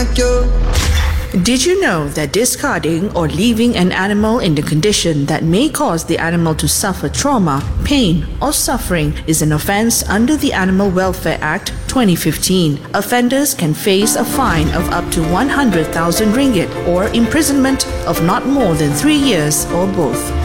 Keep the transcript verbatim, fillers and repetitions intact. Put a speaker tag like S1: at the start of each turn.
S1: 학교.
S2: Did you know that discarding or leaving an animal in the condition that may cause the animal to suffer trauma, pain, or suffering is an offense under the Animal Welfare Act twenty fifteen? Offenders can face a fine of up to one hundred thousand ringgit or imprisonment of not more than three years or both.